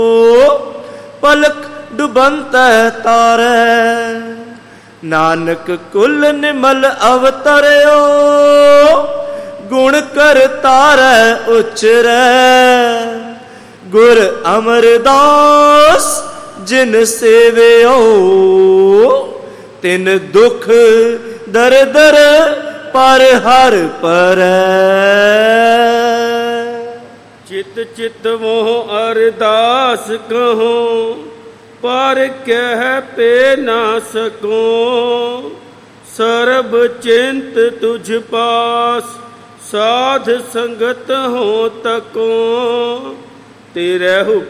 पलक डुबंत तारै, नानक कुल निमल अवतरियो, गुण कर तारै उचरै। गुर अमरदास जिन सेवियो, तिन दुख दर दर पर हर परै। चित चित मोह अरदास कहो, पर कह पे ना सको। सर्ब चिंत तुझ पास, साध संगत हो तको। तेरे